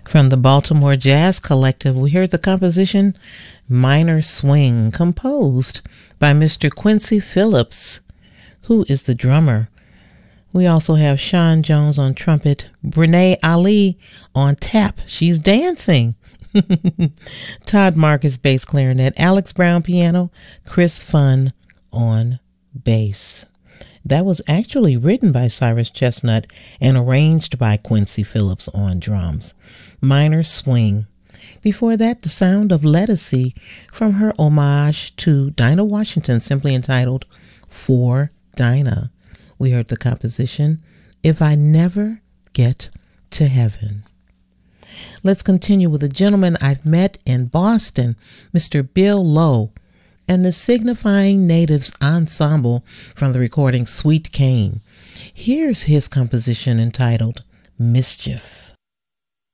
From the Baltimore Jazz Collective, we heard the composition Minor Swing, composed by Mr. Quincy Phillips, who is the drummer. We also have Sean Jones on trumpet, Brene Ali on tap. She's dancing. Todd Marcus bass clarinet, Alex Brown piano, Chris Funn on bass. That was actually written by Cyrus Chestnut and arranged by Quincy Phillips on drums. Minor Swing. Before that, the sound of Lettucey from her homage to Dinah Washington, simply entitled For Dinah. We heard the composition, If I Never Get to Heaven. Let's continue with a gentleman I've met in Boston, Mr. Bill Lowe, and the Signifying Natives Ensemble from the recording Sweet Cane. Here's his composition entitled Mischief.